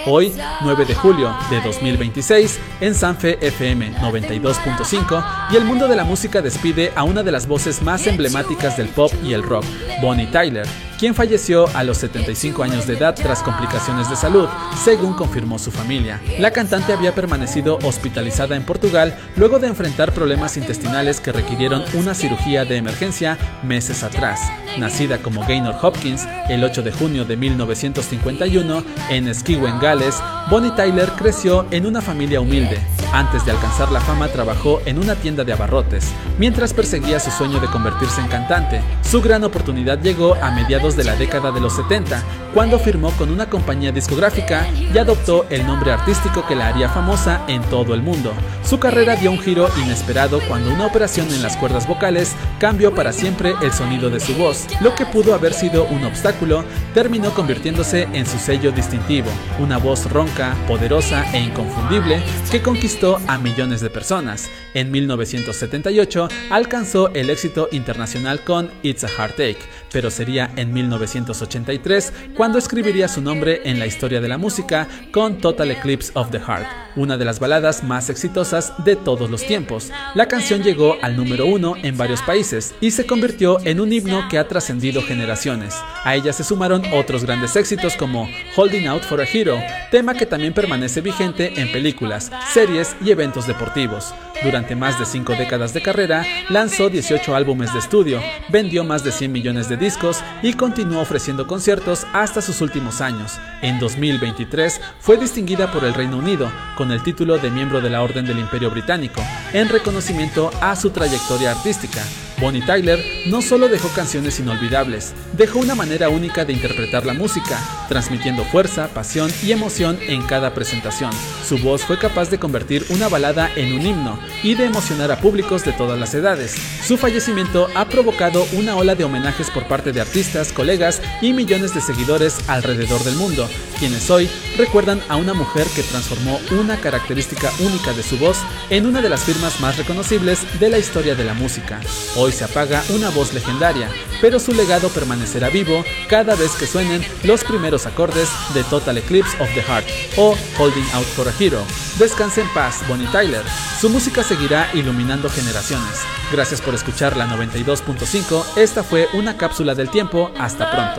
Hoy, 9 de julio de 2026, en Sanfe FM 92.5, y el mundo de la música despide a una de las voces más emblemáticas del pop y el rock, Bonnie Tyler, quien falleció a los 75 años de edad tras complicaciones de salud, según confirmó su familia. La cantante había permanecido hospitalizada en Portugal luego de enfrentar problemas intestinales que requirieron una cirugía de emergencia meses atrás. Nacida como Gaynor Hopkins el 8 de junio de 1951 en Skewen, Gales, Bonnie Tyler creció en una familia humilde. Antes de alcanzar la fama trabajó en una tienda de abarrotes, mientras perseguía su sueño de convertirse en cantante. Su gran oportunidad llegó a mediados de la década de los 70, cuando firmó con una compañía discográfica y adoptó el nombre artístico que la haría famosa en todo el mundo. Su carrera dio un giro inesperado cuando una operación en las cuerdas vocales cambió para siempre el sonido de su voz. Lo que pudo haber sido un obstáculo terminó convirtiéndose en su sello distintivo, una voz ronca, poderosa e inconfundible que conquistó a millones de personas. En 1978 alcanzó el éxito internacional con It's a Heartache, pero sería en 1983 cuando escribiría su nombre en la historia de la música con Total Eclipse of the Heart, una de las baladas más exitosas de todos los tiempos. La canción llegó al número 1 en varios países y se convirtió en un himno que ha trascendido generaciones. A ella se sumaron otros grandes éxitos como Holding Out for a Hero, tema que también permanece vigente en películas, series y eventos deportivos. Durante más de 5 décadas de carrera, lanzó 18 álbumes de estudio, vendió más de 100 millones de discos y continuó ofreciendo conciertos hasta sus últimos años. En 2023 fue distinguida por el Reino Unido con el título de miembro de la Orden del Imperio Británico, en reconocimiento a su trayectoria artística. Bonnie Tyler no solo dejó canciones inolvidables, dejó una manera única de interpretar la música, transmitiendo fuerza, pasión y emoción en cada presentación. Su voz fue capaz de convertir una balada en un himno y de emocionar a públicos de todas las edades. Su fallecimiento ha provocado una ola de homenajes por parte de artistas, colegas y millones de seguidores alrededor del mundo, quienes hoy recuerdan a una mujer que transformó una característica única de su voz en una de las firmas más reconocibles de la historia de la música. Hoy se apaga una voz legendaria, pero su legado permanecerá vivo cada vez que suenen los primeros acordes de Total Eclipse of the Heart o Holding Out for a Hero. Descanse en paz, Bonnie Tyler. Su música seguirá iluminando generaciones. Gracias por escuchar la 92.5. Esta fue una cápsula del tiempo. Hasta pronto.